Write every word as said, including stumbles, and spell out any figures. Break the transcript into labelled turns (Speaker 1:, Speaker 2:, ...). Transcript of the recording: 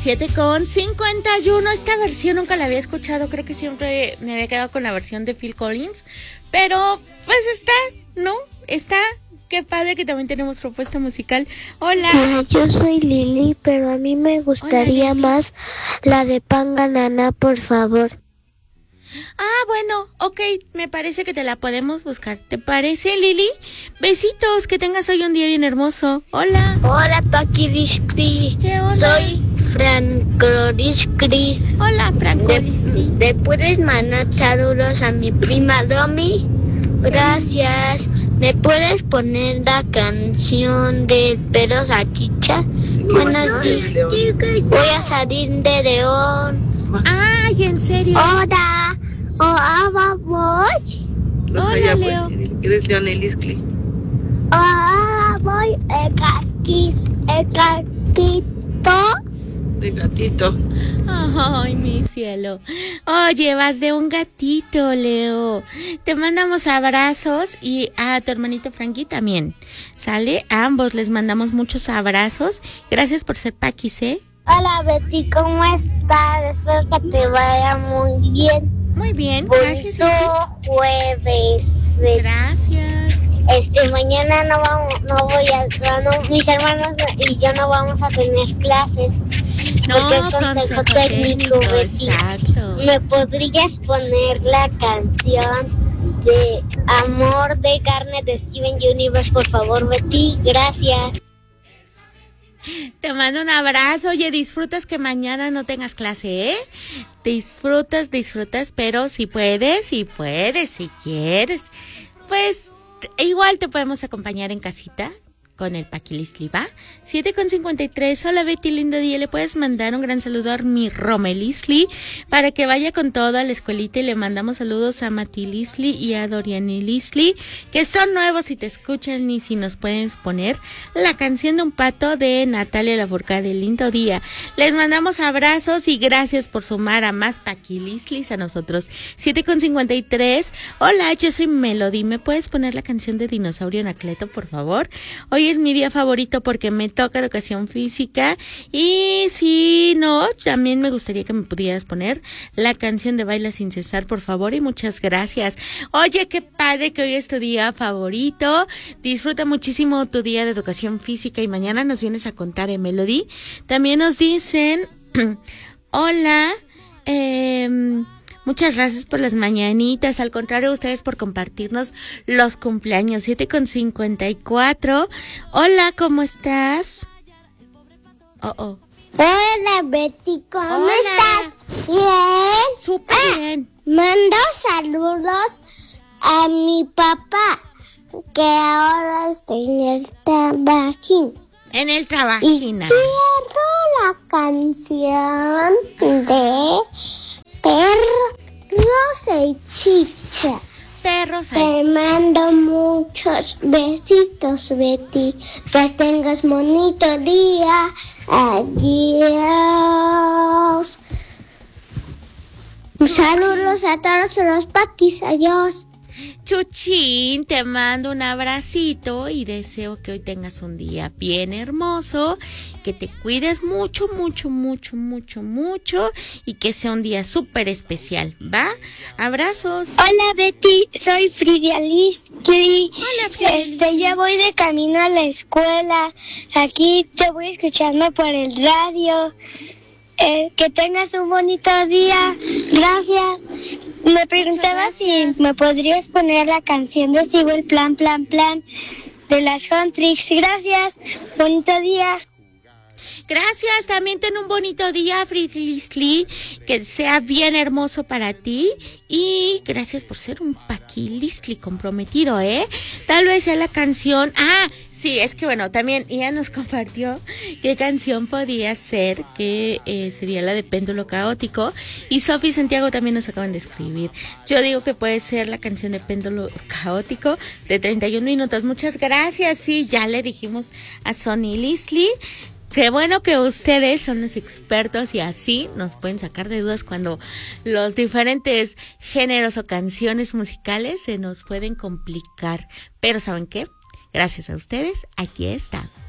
Speaker 1: siete con cincuenta y uno. Esta versión nunca la había escuchado. Creo que siempre me había quedado con la versión de Phil Collins. Pero, pues está, ¿no? Está. Qué padre que también tenemos propuesta musical. Hola.
Speaker 2: Hola, yo soy Lili, pero a mí me gustaría Hola, más la de Panganana, por favor.
Speaker 1: Ah, bueno, ok, me parece que te la podemos buscar. ¿Te parece, Lili? Besitos, que tengas hoy un día bien hermoso. Hola.
Speaker 2: Hola, Paqui Discri.
Speaker 1: ¿Qué onda?
Speaker 2: Soy Franco Discri.
Speaker 1: Hola, Franco Discri.
Speaker 2: ¿Le puedes mandar saludos a mi prima Domi? Gracias. ¿Me puedes poner la canción de Pedro Salchicha? Buenos días. Voy a salir de León.
Speaker 1: Ay, ¿en serio?
Speaker 2: Hola. Hola, voy.
Speaker 3: No
Speaker 1: Hola,
Speaker 3: sé, ya
Speaker 1: Leo.
Speaker 3: pues, eres Leonel Iscli.
Speaker 2: Hola, voy. El gatito. El gatito.
Speaker 3: De gatito.
Speaker 1: Ay, mi cielo. Oye, vas de un gatito, Leo. Te mandamos abrazos y a tu hermanito Frankie también. ¿Sale? A ambos les mandamos muchos abrazos. Gracias por ser paquis, ¿eh?
Speaker 2: Hola, Betty, ¿cómo estás? Espero que te vaya muy bien.
Speaker 1: Muy bien, gracias.
Speaker 2: Bonito jueves, Betty.
Speaker 1: Gracias.
Speaker 2: Este, mañana no vamos, no voy a, no, mis hermanos y yo no vamos a tener clases.
Speaker 1: No,
Speaker 2: porque es consejo,
Speaker 1: consejo
Speaker 2: técnico,
Speaker 1: técnico,
Speaker 2: Betty.
Speaker 1: exacto.
Speaker 2: ¿Me podrías poner la canción de Amor de Carne de Steven Universe, por favor, Betty? Gracias.
Speaker 1: Te mando un abrazo. Oye, disfrutas que mañana no tengas clase, ¿eh? Disfrutas, disfrutas, pero si puedes, si puedes, si quieres, pues igual te podemos acompañar en casita con el Paquilisli, ¿va? siete con cincuenta y tres. Hola, Betty, lindo día. Le puedes mandar un gran saludo a mi Romelisli para que vaya con todo a la escuelita, y le mandamos saludos a Matilisli y a Dorianilisli, que son nuevos y te escuchan, y si nos pueden poner la canción de un pato de Natalia Lafourcade. Lindo día. Les mandamos abrazos y gracias por sumar a más Paquilislis a nosotros. siete con cincuenta y tres. Hola, yo soy Melody. ¿Me puedes poner la canción de Dinosaurio Anacleto, por favor? Hoy es mi día favorito porque me toca educación física, y si no, también me gustaría que me pudieras poner la canción de Baila Sin Cesar, por favor, y muchas gracias. Oye, qué padre que hoy es tu día favorito. Disfruta muchísimo tu día de educación física y mañana nos vienes a contar, en Melody. También nos dicen, hola, eh... muchas gracias por las mañanitas. Al contrario, ustedes por compartirnos los cumpleaños. siete con cincuenta y cuatro. Hola, ¿cómo estás? Oh, oh.
Speaker 2: Hola, Betty, ¿cómo
Speaker 1: Hola.
Speaker 2: estás? Bien.
Speaker 1: Súper
Speaker 2: Ah,
Speaker 1: bien.
Speaker 2: mando saludos a mi papá, que ahora está en el trabajín.
Speaker 1: En el
Speaker 2: Y
Speaker 1: trabajina.
Speaker 2: quiero la canción de Perros y Chicha.
Speaker 1: Perros
Speaker 2: Te
Speaker 1: ahí.
Speaker 2: mando muchos besitos, Betty. Que tengas bonito día. Adiós. Saludos a todos los paquis. Adiós.
Speaker 1: Chuchín, te mando un abracito y deseo que hoy tengas un día bien hermoso, que te cuides mucho, mucho, mucho, mucho, mucho, y que sea un día súper especial, ¿va? Abrazos.
Speaker 2: Hola, Betty. Soy Frida Listli.
Speaker 1: Hola, Frida
Speaker 2: Este,
Speaker 1: Listli.
Speaker 2: ya voy de camino a la escuela. Aquí te voy escuchando por el radio. Eh, que tengas un bonito día. Gracias. Me preguntaba si me podrías poner la canción de Sigo el Plan, Plan, Plan de las Huntrix. Gracias. Bonito día.
Speaker 1: Gracias, también ten un bonito día, Fridlisli, que sea bien hermoso para ti, y gracias por ser un Paquilisli comprometido, ¿eh? Tal vez sea la canción, ah, sí, es que bueno, también ella nos compartió qué canción podía ser, que eh, sería la de Péndulo Caótico, y Sofi y Santiago también nos acaban de escribir. Yo digo que puede ser la canción de Péndulo Caótico de treinta y un minutos. Muchas gracias, sí, ya le dijimos a Sonny Lisli. Qué bueno que ustedes son los expertos y así nos pueden sacar de dudas cuando los diferentes géneros o canciones musicales se nos pueden complicar. Pero ¿saben qué? Gracias a ustedes, aquí está.